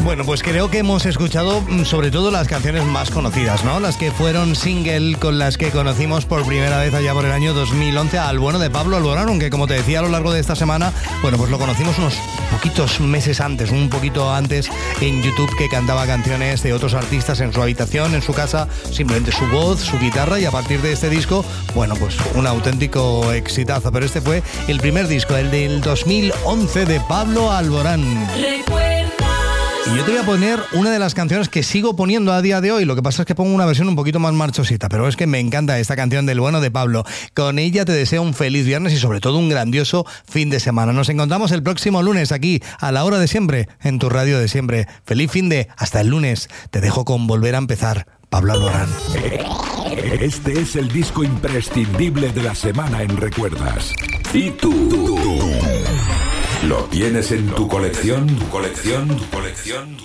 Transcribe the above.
Bueno, pues creo que hemos escuchado sobre todo las canciones más conocidas, ¿no? Las que fueron single, con las que conocimos por primera vez allá por el año 2011 al bueno de Pablo Alborán, aunque como te decía a lo largo de esta semana, bueno, pues lo conocimos unos poquitos meses antes, un poquito antes en YouTube, que cantaba canciones de otros artistas en su habitación, en su casa, simplemente su voz, su guitarra, y a partir de este disco, bueno, pues un auténtico exitazo. Pero este fue el primer disco, el del 2011 de Pablo Alborán. Y yo te voy a poner una de las canciones que sigo poniendo a día de hoy. Lo que pasa es que pongo una versión un poquito más marchosita, pero es que me encanta esta canción del bueno de Pablo. Con ella te deseo un feliz viernes y sobre todo un grandioso fin de semana. Nos encontramos el próximo lunes aquí, a la hora de siempre, en tu radio de siempre. Feliz fin de, hasta el lunes. Te dejo con Volver a empezar, Pablo Alborán. Este es el disco imprescindible de la semana en Recuerdas. ¿Y tú? ¿Lo tienes en tu colección? ¿Tu colección?